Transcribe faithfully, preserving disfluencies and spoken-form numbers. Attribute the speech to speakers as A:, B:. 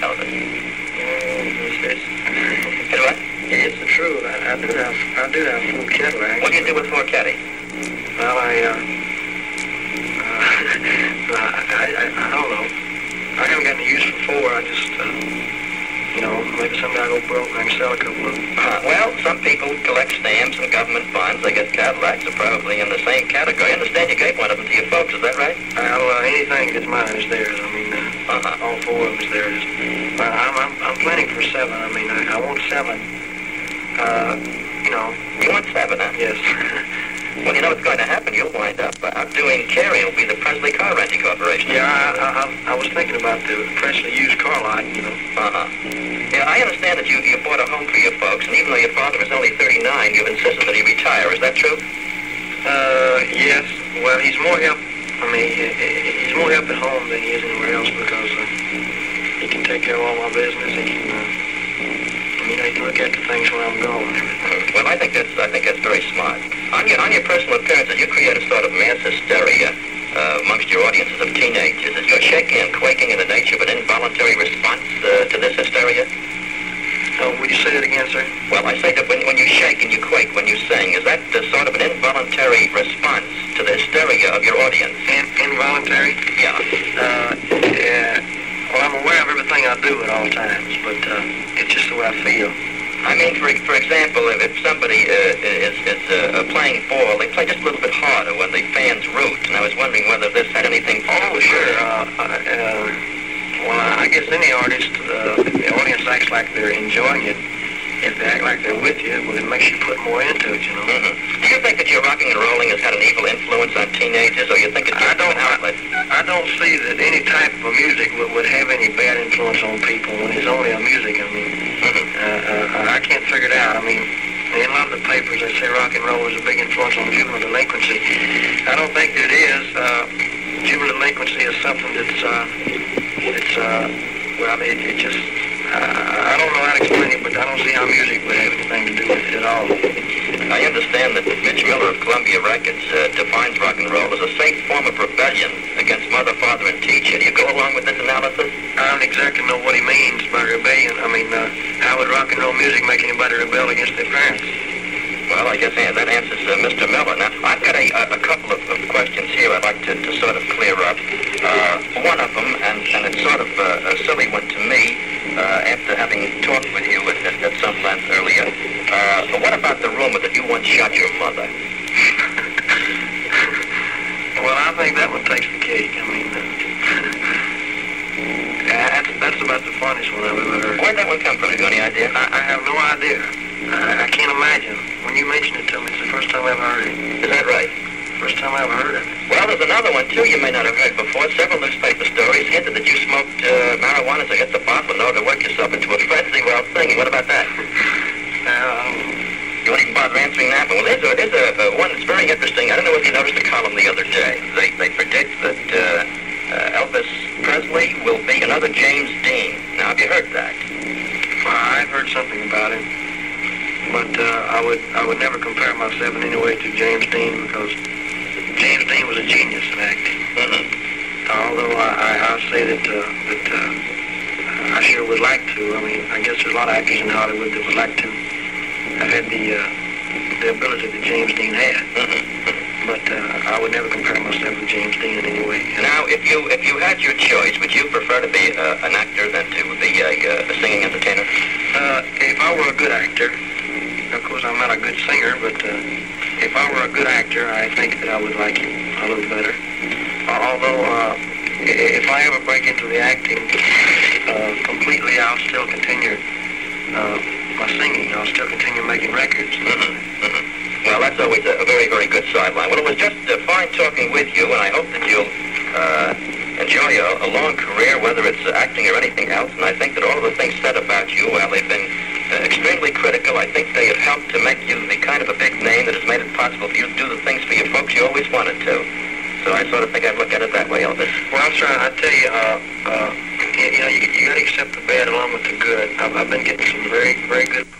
A: Elvis?
B: Mm, it's,
A: And what?
B: it's the truth. I, I do have I do have four Cadillacs.
A: What do you do with four caddies?
B: Well, I, uh, uh, I, I, I don't know. I haven't got any use for four. I just, uh, you know, maybe someday I go broke and I can sell a couple of them.
A: Uh, well, some people collect stamps and government funds. I guess Cadillacs are probably in the same category. I understand you gave one of them to your folks. Is that right?
B: Well, uh, anything that's mine is theirs. I mean, uh,
A: Uh-huh.
B: all four of them is theirs. But I'm, I'm, I'm planning for seven. I mean, I, I want seven. Uh, you know.
A: You want seven, huh?
B: Yes.
A: Well, you know what's going to happen. You'll wind up uh, outdoing Carey. It'll be the Presley Car Renting Corporation.
B: Yeah, I, I, I was thinking about the Presley used car lot, you know.
A: Uh-huh. Yeah, I understand that you, you bought a home for your folks, and even though your father is only thirty-nine, you've insisted that he retire. Is that true?
B: Uh, yes. Well, he's more help. I mean, he, he's more help at home than he is anywhere else because uh, he can take care of all my business. He can, uh, you know, he can look after things when I'm gone and everything.
A: Well, I think that's I think that's very smart. On your on your personal appearances, you create a sort of mass hysteria uh, amongst your audiences of teenagers. Is your shaking and quaking in the nature of an involuntary response uh, to this hysteria?
B: Oh, would you say that again, sir?
A: Well, I say that when when you shake and you quake when you sing, is that uh, sort of an involuntary response to the hysteria of your audience?
B: In, involuntary?
A: Yeah.
B: Uh, yeah. Well, I'm aware of everything I do at all times, but uh, it's just the way I feel.
A: I mean, for for example, if, if somebody uh, is, is uh, playing ball, they play just a little bit harder when the fans root, and I was wondering whether this had anything to do
B: Oh,
A: with
B: sure.
A: your-
B: Uh, uh, well, I guess any artist, uh, if the audience acts like they're enjoying it, if they act like they're with you, well, it makes you put more into it, you know.
A: Mm-hmm. Do you think that your rocking and rolling has had an evil influence on teenagers, or you think it's
B: I
A: just
B: don't,
A: an outlet?
B: I, I don't see that any type of music would, would have any bad influence on people when it's only a music. I mean,
A: Mm-hmm.
B: uh, uh, I can't figure it out. I mean, in a lot of the papers they say rock and roll is a big influence on juvenile delinquency. I don't think that it is. Uh, juvenile delinquency is something that's, uh, it's, uh, well, it, it just, uh, I don't know how to explain it, but I don't see how music would have anything to do with it at all.
A: I understand that Mitch Miller of Columbia Records uh, defines rock and roll as a safe form of rebellion against mother, father, and teacher. Do you go along with this analysis?
B: I don't exactly know what he means by rebellion. I mean, uh, how would rock and roll music make anybody rebel against their parents?
A: Well, I guess yeah, that answers uh, Mister Miller. Now, I've got a, a, a couple of, of questions here I'd like to, to sort of clear up. Uh, one of them, and, and it's sort of uh, a silly one to me, uh, after having talked with you at, at, at some length earlier. Uh, what about the rumor that you once shot your mother?
B: Well, I think that one takes the cake. I mean, uh, that's, that's about the funniest one I've ever heard.
A: Where'd that one come from? Have you any idea?
B: I, I have no idea. I, I can't imagine. When you mentioned it to me, it's the first time I ever heard it.
A: Is that right?
B: First time I ever heard it.
A: Well, there's another one, too, you may not have heard before. Several newspaper stories hinted that you smoked uh, marijuana to hit the bottle in order to work yourself into a frenzy while singing. What about that?
B: Um,
A: You won't even bother answering that one. Well, there's, a, there's a, uh, one that's very interesting. I don't know if you noticed the column the other day. They, they predict that uh, uh, Elvis Presley will be another James Dean. Now, have you heard that?
B: I've heard something about it, but uh, I would I would never compare myself in any way to James Dean because James Dean was a genius in acting.
A: Mm-hmm.
B: Although I, I, I'll say that uh, that uh, I sure would like to. I mean, I guess there's a lot of actors in Hollywood that would like to have had the uh, the ability that James Dean had.
A: Mm-hmm.
B: But uh, I would never compare myself with James Dean in any way. And
A: Now, if you if you had your choice, would you prefer to be uh, an actor than to be a, uh, a singing entertainer?
B: Uh, if I were a good actor, of course I'm not a good singer, but uh, if I were a good actor, I think that I would like it a little better. Uh, although, uh, i- if I ever break into the acting uh, completely, I'll still continue uh, my singing. I'll still continue making records.
A: Mm-hmm. Mm-hmm. Well, that's always a, a very, very good sideline. Well, it was just uh, fine talking with you, and I hope that you'll uh, enjoy a, a long career, whether it's uh, acting or anything else. And I think that all of the things said about you, well, they've been uh, extremely critical. I think they have helped to make you the kind of a big name that has made it possible for you to do the things for your folks you always wanted to. So I sort of think I'd look at it that way, Elvis.
B: Well, I'm trying. I tell you, uh, uh, you, you know, you, you got to accept the bad along with the good. I've, I've been getting some very, very good